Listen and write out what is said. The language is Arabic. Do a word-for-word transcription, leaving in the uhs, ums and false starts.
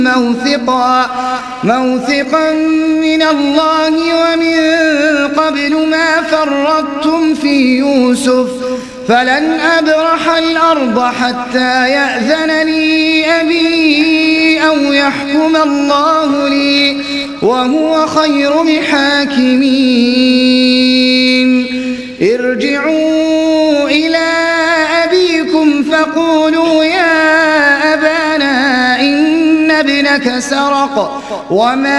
موثقا موثقا من الله ومن قبل ما فرطتم في يوسف فلن أبرح الأرض حتى يأذن لي أبي أو يحكم الله لي وهو خير الحاكمين. ارجعوا إلى أبيكم فقولوا يا أبانا إن ابنك سرق وما